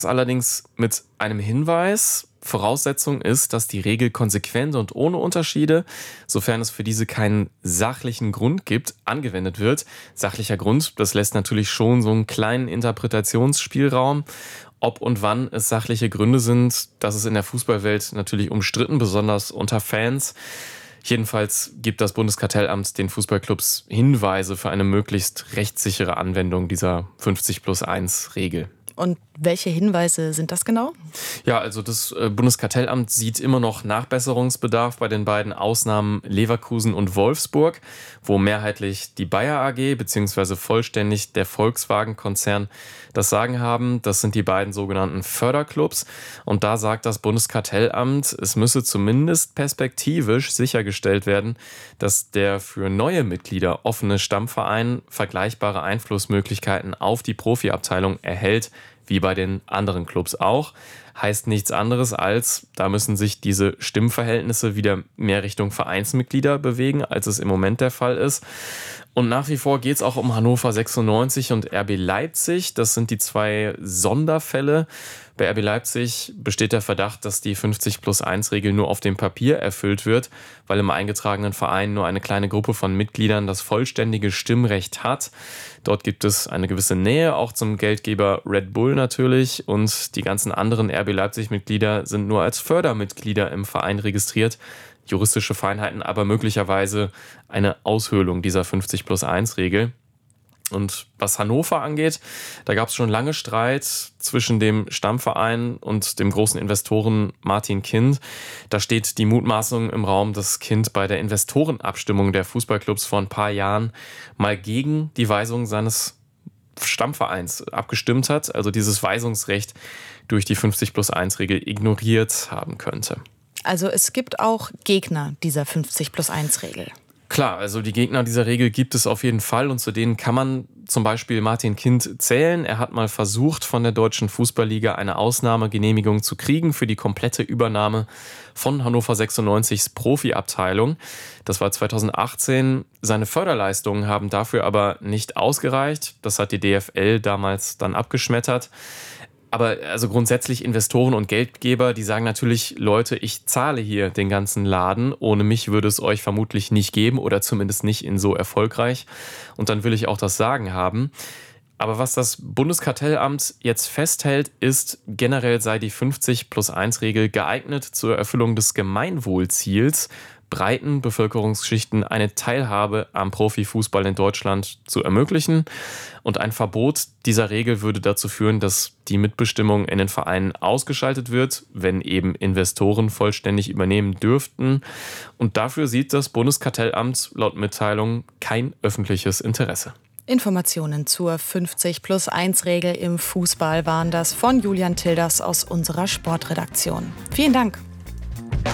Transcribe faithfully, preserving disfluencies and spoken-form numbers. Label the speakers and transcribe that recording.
Speaker 1: Allerdings mit einem Hinweis. Voraussetzung ist, dass die Regel konsequent und ohne Unterschiede, sofern es für diese keinen sachlichen Grund gibt, angewendet wird. Sachlicher Grund, das lässt natürlich schon so einen kleinen Interpretationsspielraum. Ob und wann es sachliche Gründe sind, das ist in der Fußballwelt natürlich umstritten, besonders unter Fans. Jedenfalls gibt das Bundeskartellamt den Fußballclubs Hinweise für eine möglichst rechtssichere Anwendung dieser fünfzig plus eins Regel.
Speaker 2: Und welche Hinweise sind das genau?
Speaker 1: Ja, also das äh, Bundeskartellamt sieht immer noch Nachbesserungsbedarf bei den beiden Ausnahmen Leverkusen und Wolfsburg, wo mehrheitlich die Bayer A G bzw. vollständig der Volkswagen-Konzern das Sagen haben. Das sind die beiden sogenannten Förderclubs. Und da sagt das Bundeskartellamt, es müsse zumindest perspektivisch sichergestellt werden, dass der für neue Mitglieder offene Stammverein vergleichbare Einflussmöglichkeiten auf die Profiabteilung erhält, wie bei den anderen Clubs auch. Heißt nichts anderes als, da müssen sich diese Stimmverhältnisse wieder mehr Richtung Vereinsmitglieder bewegen, als es im Moment der Fall ist. Und nach wie vor geht es auch um Hannover sechsundneunzig und R B Leipzig. Das sind die zwei Sonderfälle. Bei R B Leipzig besteht der Verdacht, dass die fünfzig plus eins Regel nur auf dem Papier erfüllt wird, weil im eingetragenen Verein nur eine kleine Gruppe von Mitgliedern das vollständige Stimmrecht hat. Dort gibt es eine gewisse Nähe, auch zum Geldgeber Red Bull natürlich. Und die ganzen anderen R B Leipzig-Mitglieder sind nur als Fördermitglieder im Verein registriert. Juristische Feinheiten, aber möglicherweise eine Aushöhlung dieser fünfzig plus eins Regel. Und was Hannover angeht, da gab es schon lange Streit zwischen dem Stammverein und dem großen Investoren Martin Kind. Da steht die Mutmaßung im Raum, dass Kind bei der Investorenabstimmung der Fußballclubs vor ein paar Jahren mal gegen die Weisung seines Stammvereins abgestimmt hat, also dieses Weisungsrecht durch die fünfzig plus eins Regel ignoriert haben könnte.
Speaker 2: Also es gibt auch Gegner dieser fünfzig plus eins Regel.
Speaker 1: Klar, also die Gegner dieser Regel gibt es auf jeden Fall und zu denen kann man zum Beispiel Martin Kind zählen. Er hat mal versucht, von der Deutschen Fußballliga eine Ausnahmegenehmigung zu kriegen für die komplette Übernahme von Hannover sechsundneunzigs Profiabteilung. Das war zweitausendachtzehn. Seine Förderleistungen haben dafür aber nicht ausgereicht. Das hat die D F L damals dann abgeschmettert. Aber also grundsätzlich Investoren und Geldgeber, die sagen natürlich, Leute, ich zahle hier den ganzen Laden. Ohne mich würde es euch vermutlich nicht geben oder zumindest nicht in so erfolgreich. Und dann will ich auch das Sagen haben. Aber was das Bundeskartellamt jetzt festhält, ist, generell sei die fünfzig plus eins Regel geeignet zur Erfüllung des Gemeinwohlziels, breiten Bevölkerungsschichten eine Teilhabe am Profifußball in Deutschland zu ermöglichen. Und ein Verbot dieser Regel würde dazu führen, dass die Mitbestimmung in den Vereinen ausgeschaltet wird, wenn eben Investoren vollständig übernehmen dürften. Und dafür sieht das Bundeskartellamt laut Mitteilung kein öffentliches Interesse.
Speaker 2: Informationen zur fünfzig plus eins Regel im Fußball waren das von Julian Tilders aus unserer Sportredaktion. Vielen Dank.